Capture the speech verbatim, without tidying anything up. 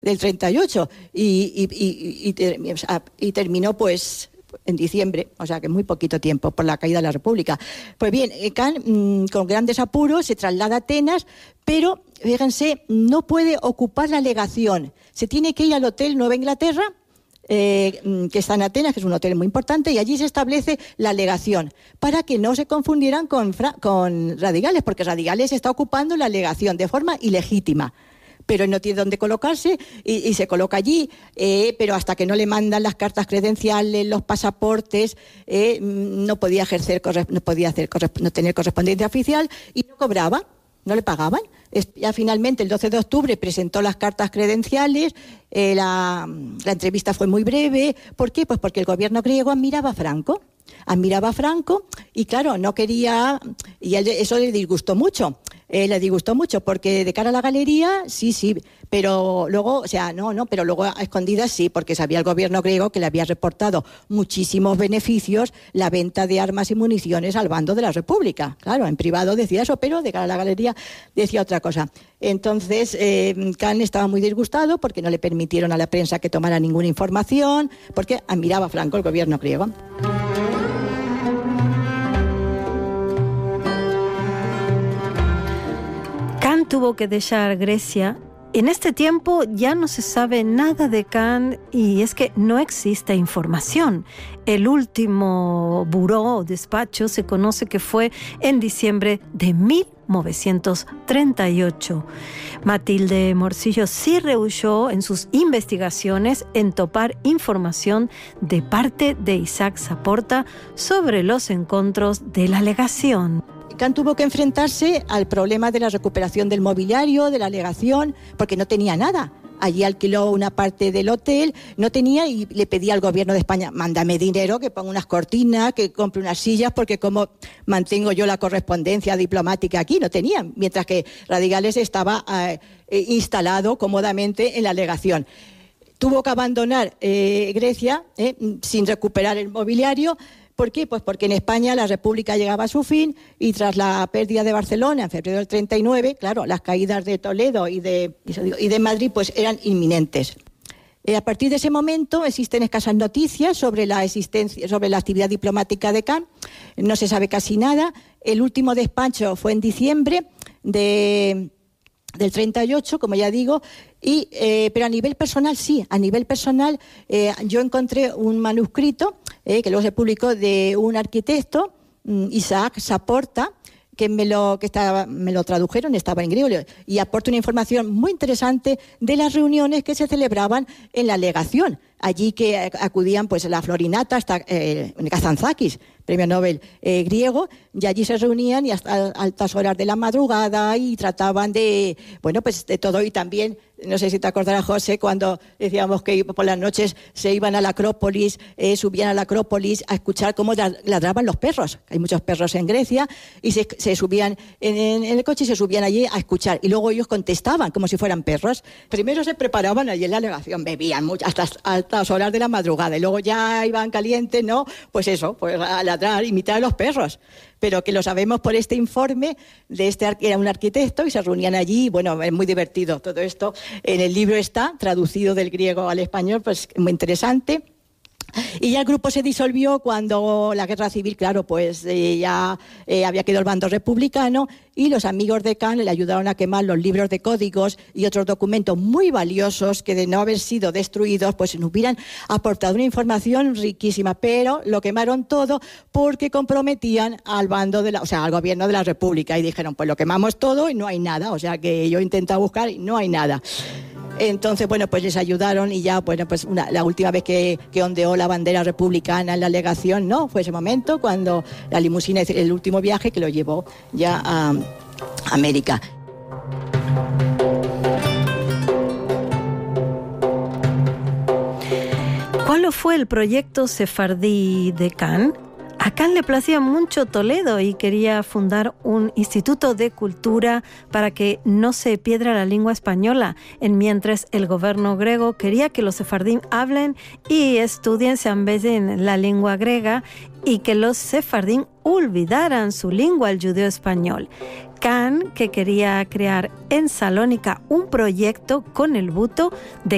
del treinta y ocho y, y, y, y, ter, y terminó pues en diciembre, o sea que muy poquito tiempo por la caída de la República. Pues bien, Khan mmm, con grandes apuros se traslada a Atenas, pero fíjense, no puede ocupar la legación, se tiene que ir al Hotel Nueva Inglaterra, eh, que está en Atenas, que es un hotel muy importante, y allí se establece la legación, para que no se confundieran con, con Radigales, porque Radigales está ocupando la legación de forma ilegítima. Pero no tiene dónde colocarse y, y se coloca allí, eh, pero hasta que no le mandan las cartas credenciales, los pasaportes, eh, no podía ejercer, no podía hacer, no tener correspondencia oficial y no cobraba, no le pagaban. Ya finalmente el doce de octubre presentó las cartas credenciales, eh, la, la entrevista fue muy breve. ¿Por qué? Pues porque el gobierno griego admiraba a Franco, admiraba a Franco y claro, no quería, y él, eso le disgustó mucho. Eh, le disgustó mucho porque de cara a la galería, sí, sí, pero luego, o sea, no, no, pero luego a escondidas sí, porque sabía el gobierno griego que le había reportado muchísimos beneficios la venta de armas y municiones al bando de la República. Claro, en privado decía eso, pero de cara a la galería decía otra cosa. Entonces, eh, Khan estaba muy disgustado porque no le permitieron a la prensa que tomara ninguna información, porque admiraba a Franco el gobierno griego. Khan tuvo que dejar Grecia. En este tiempo ya no se sabe nada de Khan y es que no existe información. El último buró o despacho se conoce que fue en diciembre de mil novecientos treinta y ocho. Matilde Morcillo sí rehusó en sus investigaciones en topar información de parte de Isaac Saporta sobre los encuentros de la legación. Khan tuvo que enfrentarse al problema de la recuperación del mobiliario, de la legación, porque no tenía nada. Allí alquiló una parte del hotel, no tenía y le pedía al gobierno de España, mándame dinero, que ponga unas cortinas, que compre unas sillas, porque cómo mantengo yo la correspondencia diplomática aquí, no tenía. Mientras que Radigales estaba eh, instalado cómodamente en la legación. Tuvo que abandonar eh, Grecia eh, sin recuperar el mobiliario. ¿Por qué? Pues porque en España la República llegaba a su fin y tras la pérdida de Barcelona en febrero del treinta y nueve, claro, las caídas de Toledo y de, y de Madrid pues eran inminentes. Eh, a partir de ese momento existen escasas noticias sobre la existencia, sobre la actividad diplomática de Khan, no se sabe casi nada. El último despacho fue en diciembre de... del treinta y ocho, como ya digo, y, eh, pero a nivel personal sí, a nivel personal eh, yo encontré un manuscrito eh, que luego se publicó de un arquitecto, Isaac Saporta, que me lo que estaba, me lo tradujeron, estaba en griego, y aporta una información muy interesante de las reuniones que se celebraban en la legación. Allí que acudían pues la Florinata, hasta eh, Kazantzakis, premio Nobel eh, griego, y allí se reunían y hasta altas horas de la madrugada y trataban de, bueno, pues de todo. Y también, no sé si te acordarás, José, cuando decíamos que por las noches se iban a la Acrópolis, eh, subían a la Acrópolis a escuchar cómo ladraban los perros. Hay muchos perros en Grecia y se, se subían en, en, en el coche y se subían allí a escuchar. Y luego ellos contestaban como si fueran perros. Primero se preparaban allí en la legación, bebían mucho, hasta altas horas de la madrugada. Y luego ya iban calientes, ¿no? Pues eso, pues a ladrar, imitar a los perros. Pero que lo sabemos por este informe de este que era un arquitecto y se reunían allí. Bueno, es muy divertido todo esto. En el libro está traducido del griego al español, pues muy interesante. Y ya el grupo se disolvió cuando la guerra civil, claro, pues eh, ya eh, había quedado el bando republicano y los amigos de Khan le ayudaron a quemar los libros de códigos y otros documentos muy valiosos que de no haber sido destruidos, pues nos hubieran aportado una información riquísima, pero lo quemaron todo porque comprometían al bando de la, o sea, al gobierno de la República y dijeron, pues lo quemamos todo y no hay nada, o sea que yo he intentado buscar y no hay nada. Entonces, bueno, pues les ayudaron y ya, bueno, pues una, la última vez que, que ondeó la bandera republicana en la legación, no, fue ese momento cuando la limusina, el último viaje que lo llevó ya a América. ¿Cuál fue el proyecto sefardí de Khan? A Khan le placía mucho Toledo y quería fundar un instituto de cultura para que no se pierda la lengua española, en mientras el gobierno griego quería que los sefardín hablen y estudien, se ambesen la lengua griega y que los sefardín olvidaran su lengua, el judeo español. Khan, que quería crear en Salónica un proyecto con el voto de